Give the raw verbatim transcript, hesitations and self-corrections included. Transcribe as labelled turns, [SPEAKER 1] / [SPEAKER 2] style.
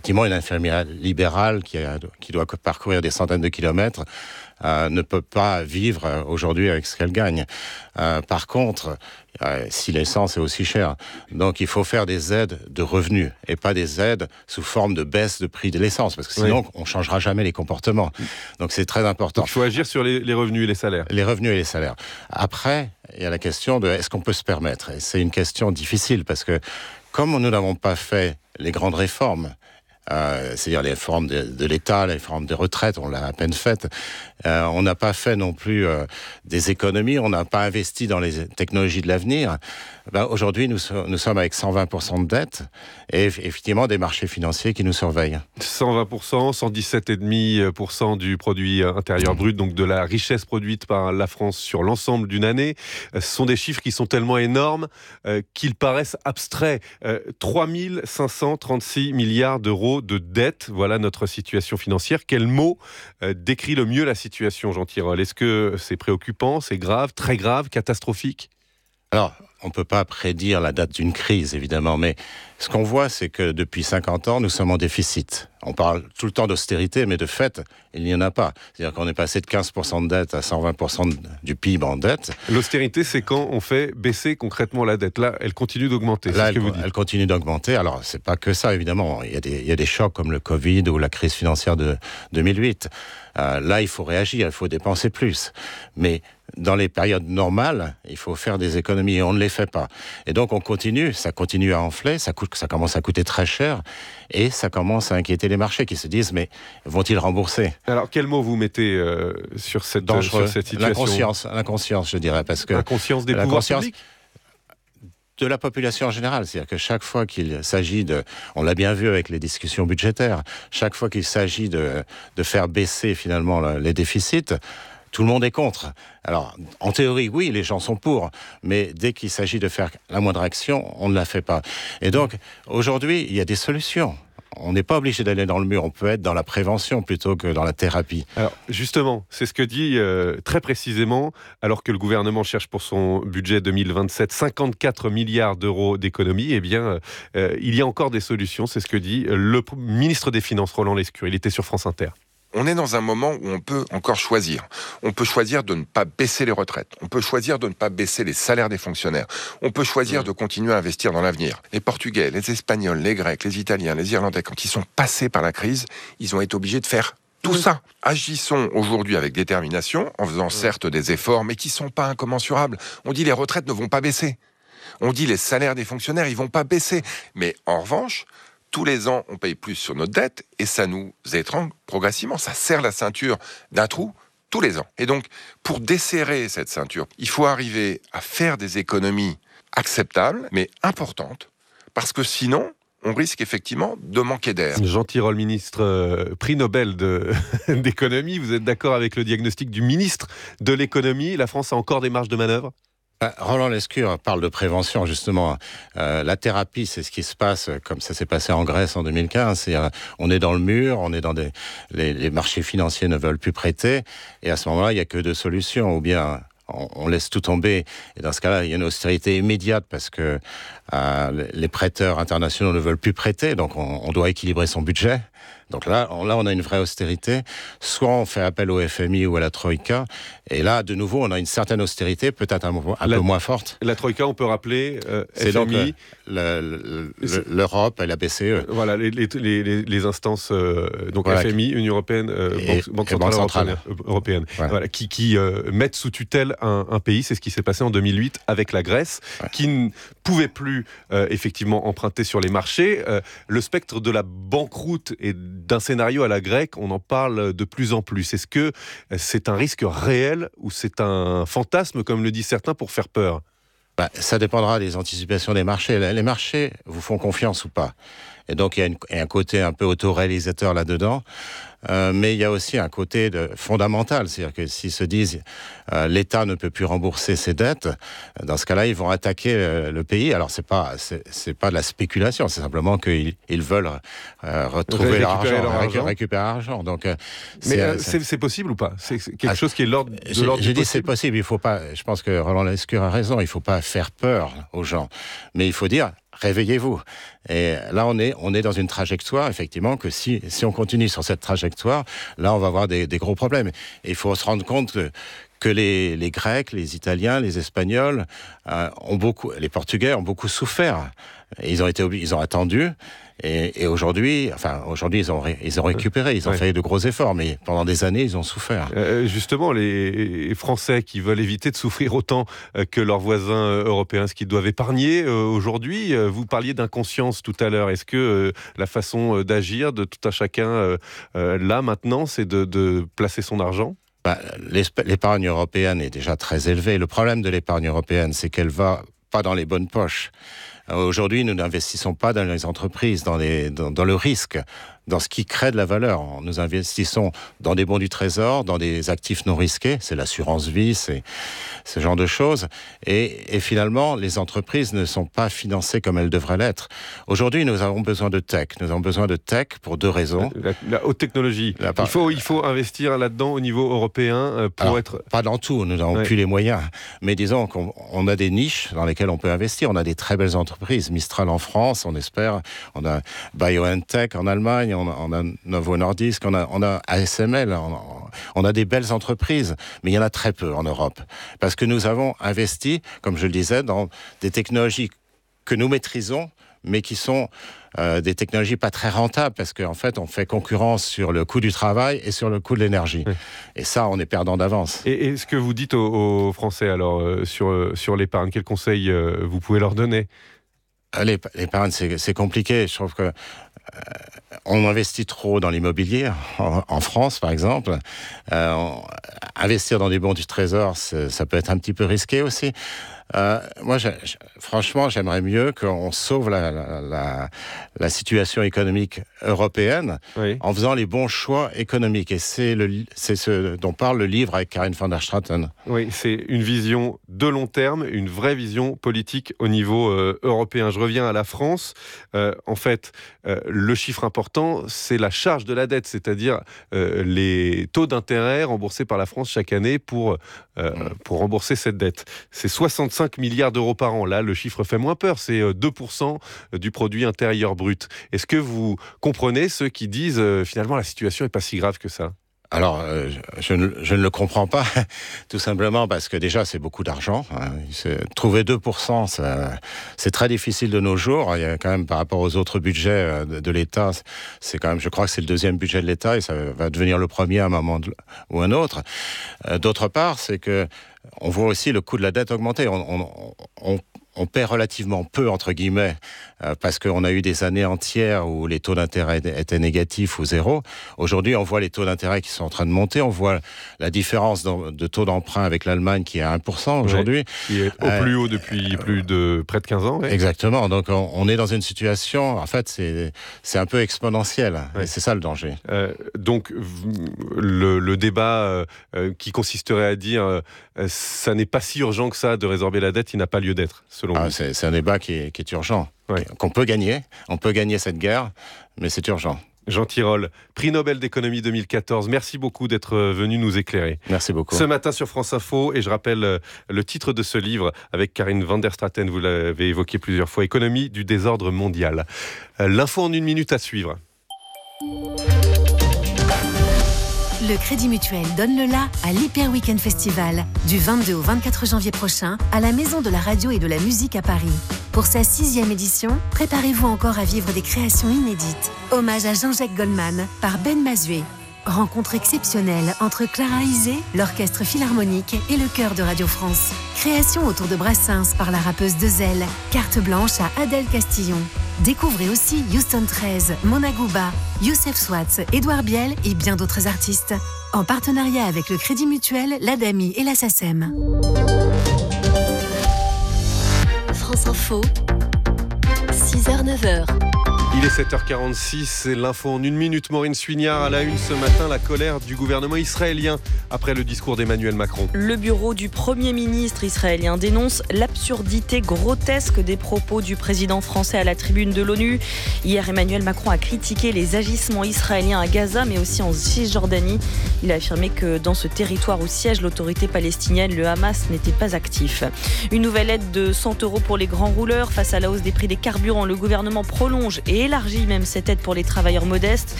[SPEAKER 1] effectivement, une infirmière libérale qui, a, qui doit parcourir des centaines de kilomètres euh, ne peut pas vivre euh, aujourd'hui avec ce qu'elle gagne. Euh, par contre, euh, si l'essence est aussi chère, donc il faut faire des aides de revenus et pas des aides sous forme de baisse de prix de l'essence, parce que sinon, oui. on ne changera jamais les comportements. Donc c'est très important.
[SPEAKER 2] Donc, il faut agir sur les, les revenus et les salaires.
[SPEAKER 1] Les revenus et les salaires. Après, il y a la question de est-ce qu'on peut se permettre ? Et c'est une question difficile, parce que comme nous n'avons pas fait les grandes réformes, Euh, c'est-à-dire les réformes de, de l'État, les réformes des retraites, on l'a à peine faites. Euh, on n'a pas fait non plus euh, des économies, on n'a pas investi dans les technologies de l'avenir. Ben, aujourd'hui, nous, nous sommes avec cent vingt pour cent de dette et effectivement des marchés financiers qui nous surveillent.
[SPEAKER 2] cent vingt pour cent, cent dix-sept virgule cinq pour cent du produit intérieur brut, donc de la richesse produite par la France sur l'ensemble d'une année. Ce sont des chiffres qui sont tellement énormes euh, qu'ils paraissent abstraits. Euh, trois mille cinq cent trente-six milliards d'euros de dette, voilà notre situation financière. Quel mot euh, décrit le mieux la situation, Jean Tirole ? Est-ce que c'est préoccupant, c'est grave, très grave, catastrophique ?
[SPEAKER 1] Alors, on ne peut pas prédire la date d'une crise, évidemment, mais ce qu'on voit, c'est que depuis cinquante ans, nous sommes en déficit. On parle tout le temps d'austérité, mais de fait, il n'y en a pas. C'est-à-dire qu'on est passé de quinze pour cent de dette à cent vingt pour cent du P I B en dette.
[SPEAKER 2] L'austérité, c'est quand on fait baisser concrètement la dette. Là, elle continue d'augmenter,
[SPEAKER 1] Là,
[SPEAKER 2] c'est ce
[SPEAKER 1] elle,
[SPEAKER 2] que vous dites.
[SPEAKER 1] Elle continue d'augmenter. Alors, c'est pas que ça, évidemment. Il y a des, il y a des chocs comme le Covid ou la crise financière de deux mille huit. Euh, là, il faut réagir, il faut dépenser plus. Mais dans les périodes normales, il faut faire des économies et on ne les fait pas. Et donc, on continue, ça continue à enfler, ça, coûte, ça commence à coûter très cher et ça commence à inquiéter les marchés qui se disent, mais vont-ils rembourser ?
[SPEAKER 2] Alors, quel mot vous mettez euh, sur, cette,
[SPEAKER 1] Dangereux.
[SPEAKER 2] sur cette situation ?
[SPEAKER 1] L'inconscience, l'inconscience, je dirais, parce que...
[SPEAKER 2] L'inconscience des pouvoirs publics ?
[SPEAKER 1] De la population en général, c'est-à-dire que chaque fois qu'il s'agit de, on l'a bien vu avec les discussions budgétaires, chaque fois qu'il s'agit de, de faire baisser finalement les déficits, tout le monde est contre. Alors, en théorie, oui, les gens sont pour, mais dès qu'il s'agit de faire la moindre action, on ne la fait pas. Et donc, aujourd'hui, il y a des solutions. On n'est pas obligé d'aller dans le mur, on peut être dans la prévention plutôt que dans la thérapie.
[SPEAKER 2] Alors justement, c'est ce que dit euh, très précisément, alors que le gouvernement cherche pour son budget deux mille vingt-sept cinquante-quatre milliards d'euros d'économies, eh bien, euh, il y a encore des solutions, c'est ce que dit le ministre des Finances, Roland Lescure. Il était sur France Inter.
[SPEAKER 3] On est dans un moment où on peut encore choisir. On peut choisir de ne pas baisser les retraites. On peut choisir de ne pas baisser les salaires des fonctionnaires. On peut choisir mmh. de continuer à investir dans l'avenir. Les Portugais, les Espagnols, les Grecs, les Italiens, les Irlandais, quand ils sont passés par la crise, ils ont été obligés de faire tout mmh. ça. Agissons aujourd'hui avec détermination, en faisant mmh. certes des efforts, mais qui ne sont pas incommensurables. On dit les retraites ne vont pas baisser. On dit les salaires des fonctionnaires, ils ne vont pas baisser. Mais en revanche, tous les ans, on paye plus sur notre dette et ça nous étrangle progressivement. Ça serre la ceinture d'un trou tous les ans. Et donc, pour desserrer cette ceinture, il faut arriver à faire des économies acceptables, mais importantes, parce que sinon, on risque effectivement de manquer d'air.
[SPEAKER 2] Jean Tirole, ministre euh, prix Nobel de, d'économie, vous êtes d'accord avec le diagnostic du ministre de l'économie ? La France a encore des marges de manœuvre ?
[SPEAKER 1] Roland Lescure parle de prévention, justement. Euh, la thérapie, c'est ce qui se passe, comme ça s'est passé en Grèce en deux mille quinze. C'est, euh, on est dans le mur, on est dans des... Les, les marchés financiers ne veulent plus prêter. Et à ce moment-là, il n'y a que deux solutions. Ou bien on, on laisse tout tomber. Et dans ce cas-là, il y a une austérité immédiate parce que euh, les prêteurs internationaux ne veulent plus prêter. Donc, on, on doit équilibrer son budget. Donc là on, là, on a une vraie austérité. Soit on fait appel au F M I ou à la Troïka. Et là, de nouveau, on a une certaine austérité, peut-être un, un
[SPEAKER 2] la,
[SPEAKER 1] peu moins forte.
[SPEAKER 2] La Troïka, on peut rappeler euh,
[SPEAKER 1] c'est
[SPEAKER 2] F M I.
[SPEAKER 1] Donc le, le, le, l'Europe et la B C E.
[SPEAKER 2] Voilà, les, les, les, les instances, euh, donc
[SPEAKER 1] voilà,
[SPEAKER 2] F M I, Union Européenne, euh,
[SPEAKER 1] et,
[SPEAKER 2] Banque, Banque Centrale,
[SPEAKER 1] Banque Centrale
[SPEAKER 2] Européenne, européenne
[SPEAKER 1] voilà.
[SPEAKER 2] Voilà, qui, qui euh, mettent sous tutelle un, un pays. C'est ce qui s'est passé en deux mille huit avec la Grèce, ouais. qui ne pouvait plus euh, effectivement emprunter sur les marchés. Euh, le spectre de la banqueroute et d'un scénario à la grecque, on en parle de plus en plus. Est-ce que c'est un risque réel ou c'est un fantasme, comme le disent certains, pour faire peur ?
[SPEAKER 1] Bah, ça dépendra des anticipations des marchés. Les marchés vous font confiance ou pas. Et donc, il y a, une, il y a un côté un peu autoréalisateur là-dedans. Euh, mais il y a aussi un côté de, fondamental. C'est-à-dire que s'ils se disent euh, l'État ne peut plus rembourser ses dettes, dans ce cas-là, ils vont attaquer le, le pays. Alors, c'est pas, c'est, c'est pas de la spéculation. C'est simplement qu'ils ils veulent euh, retrouver leur argent,
[SPEAKER 2] leur argent.
[SPEAKER 1] récupérer l'argent. Donc, euh,
[SPEAKER 2] mais c'est, euh, c'est, c'est possible ou pas ? C'est quelque ah, chose qui est l'ordre, de
[SPEAKER 1] j'ai,
[SPEAKER 2] l'ordre
[SPEAKER 1] j'ai
[SPEAKER 2] du
[SPEAKER 1] dit c'est possible. Il faut pas. Je pense que Roland Lescure a raison. Il faut pas faire peur aux gens, mais il faut dire réveillez-vous. Et là, on est, on est dans une trajectoire, effectivement, que si, si on continue sur cette trajectoire, là, on va avoir des, des gros problèmes. Et il faut se rendre compte que, que les, les Grecs, les Italiens, les Espagnols, euh, ont beaucoup, les Portugais ont beaucoup souffert. Et ils ont été, ils ont attendu. Et, et aujourd'hui, enfin, aujourd'hui, ils ont, ré, ils ont récupéré, ils ont ouais. fait de gros efforts, mais pendant des années, ils ont souffert.
[SPEAKER 2] Euh, justement, les Français qui veulent éviter de souffrir autant que leurs voisins européens, ce qu'ils doivent épargner euh, aujourd'hui, euh, vous parliez d'inconscience tout à l'heure. Est-ce que euh, la façon d'agir de tout un chacun, euh, euh, là, maintenant, c'est de, de placer son argent ?
[SPEAKER 1] Bah, l'épargne européenne est déjà très élevée. Le problème de l'épargne européenne, c'est qu'elle va pas dans les bonnes poches. Aujourd'hui, nous n'investissons pas dans les entreprises, dans, les, dans, dans le risque, dans ce qui crée de la valeur. Nous investissons dans des bons du trésor, dans des actifs non risqués, c'est l'assurance vie, c'est ce genre de choses. Et, et finalement, les entreprises ne sont pas financées comme elles devraient l'être. Aujourd'hui, nous avons besoin de tech. Nous avons besoin de tech pour deux raisons.
[SPEAKER 2] La, la haute technologie. La part... il, faut, il faut investir là-dedans au niveau européen pour
[SPEAKER 1] Alors,
[SPEAKER 2] être...
[SPEAKER 1] Pas dans tout, nous n'avons ouais. plus les moyens. Mais disons qu'on on a des niches dans lesquelles on peut investir. On a des très belles entreprises. Mistral en France, on espère. On a BioNTech en Allemagne. On a, on a Novo Nordisk. On a, on a A S M L. On a, on a des belles entreprises. Mais il y en a très peu en Europe. Parce que nous avons investi, comme je le disais, dans des technologies que nous maîtrisons, mais qui sont euh, des technologies pas très rentables, parce qu'en fait, on fait concurrence sur le coût du travail et sur le coût de l'énergie. Oui. Et ça, on est perdant d'avance.
[SPEAKER 2] Et, et ce que vous dites aux, aux Français, alors, euh, sur, euh, sur l'épargne, quels conseils euh, vous pouvez leur donner ?
[SPEAKER 1] L'épargne, c'est, c'est compliqué. Je trouve que euh, on investit trop dans l'immobilier, en, en France, par exemple. Euh, on, investir dans des bons du trésor, ça peut être un petit peu risqué aussi. Euh, moi, je, je, franchement, j'aimerais mieux qu'on sauve la, la, la, la situation économique européenne oui. en faisant les bons choix économiques. Et c'est, le, c'est ce dont parle le livre avec Karine van der Straten.
[SPEAKER 2] Oui, c'est une vision de long terme, une vraie vision politique au niveau euh, européen. Je reviens à la France. Euh, en fait, euh, le chiffre important, c'est la charge de la dette, c'est-à-dire euh, les taux d'intérêt remboursés par la France chaque année pour, euh, mmh. pour rembourser cette dette. C'est soixante-cinq milliards d'euros par an. Là, le chiffre fait moins peur. C'est deux pour cent du produit intérieur brut. Est-ce que vous comprenez ceux qui disent euh, finalement la situation n'est pas si grave que ça ?
[SPEAKER 1] Alors, euh, je, ne, je ne le comprends pas, tout simplement parce que déjà, c'est beaucoup d'argent. Hein. Trouver deux pour cent, ça, c'est très difficile de nos jours. Il y a quand même, par rapport aux autres budgets de, de l'État, c'est quand même, je crois que c'est le deuxième budget de l'État et ça va devenir le premier à un moment de, ou un autre. Euh, d'autre part, c'est que on voit aussi le coût de la dette augmenter. On, on, on, on paie relativement peu, entre guillemets, euh, parce qu'on a eu des années entières où les taux d'intérêt étaient négatifs ou zéro. Aujourd'hui, on voit les taux d'intérêt qui sont en train de monter. On voit la différence de, de taux d'emprunt avec l'Allemagne qui est à un pour cent aujourd'hui.
[SPEAKER 2] Ouais, qui est au euh, plus haut depuis euh, plus de près de quinze ans. Ouais.
[SPEAKER 1] Exactement. Donc, on, on est dans une situation, en fait, c'est, c'est un peu exponentiel. Ouais. Et c'est ça le danger.
[SPEAKER 2] Euh, donc, le, le débat euh, qui consisterait à dire euh, ça n'est pas si urgent que ça de résorber la dette, il n'a pas lieu d'être, selon
[SPEAKER 1] ah,
[SPEAKER 2] vous.
[SPEAKER 1] C'est, c'est un débat qui est, qui est urgent,
[SPEAKER 2] ouais.
[SPEAKER 1] qu'on peut gagner. On peut gagner cette guerre, mais c'est urgent.
[SPEAKER 2] Jean Tirole, prix Nobel d'économie deux mille quatorze. Merci beaucoup d'être venu nous éclairer.
[SPEAKER 1] Merci beaucoup.
[SPEAKER 2] Ce matin sur France Info, et je rappelle le titre de ce livre avec Karine van der Straten, vous l'avez évoqué plusieurs fois, Économie du désordre mondial. L'info en une minute à suivre.
[SPEAKER 4] Le Crédit Mutuel donne le la à l'Hyper Weekend Festival du vingt-deux au vingt-quatre janvier prochain à la Maison de la Radio et de la Musique à Paris. Pour sa sixième édition, préparez-vous encore à vivre des créations inédites. Hommage à Jean-Jacques Goldman par Ben Mazué. Rencontre exceptionnelle entre Clara Isé, l'Orchestre Philharmonique et le Chœur de Radio France. Création autour de Brassens par la rappeuse Dezel. Carte blanche à Adèle Castillon. Découvrez aussi Houston treize, Mona Gouba, Youssef Swatz, Édouard Biel et bien d'autres artistes. En partenariat avec le Crédit Mutuel, l'Adami et la SACEM.
[SPEAKER 5] France Info, six heures neuf heures.
[SPEAKER 2] Il est sept heures quarante-six, c'est l'info en une minute. Maureen Suignard à la une ce matin, la colère du gouvernement israélien après le discours d'Emmanuel Macron.
[SPEAKER 5] Le bureau du Premier ministre israélien dénonce l'absurdité grotesque des propos du président français à la tribune de l'ONU. Hier, Emmanuel Macron a critiqué les agissements israéliens à Gaza, mais aussi en Cisjordanie. Il a affirmé que dans ce territoire où siège l'autorité palestinienne, le Hamas n'était pas actif. Une nouvelle aide de cent euros pour les grands rouleurs. Face à la hausse des prix des carburants, le gouvernement prolonge et élargit même cette aide pour les travailleurs modestes.